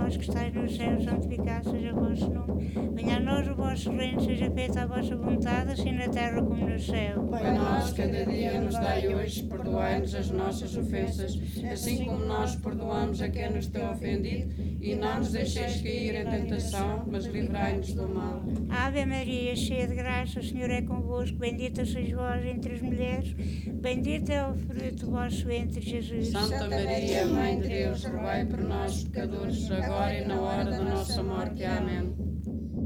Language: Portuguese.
vós que estáis no céu, santificado seja o vosso nome. Venha a nós o vosso reino, seja feita a vossa vontade, assim na terra como no céu. Pai nosso, cada dia nos dai hoje, perdoai-nos as nossas ofensas, assim como nós perdoamos a quem nos tem ofendido, e não nos deixeis cair em tentação, mas livrai-nos do mal. Ave Maria, cheia de graça, o Senhor é convosco, bendita sois vós entre as mulheres, bendito é o fruto do vosso ventre, Jesus. Santa Maria, Mãe de Deus, rogai por nós, pecadores, agora e na hora da nossa morte. Amém.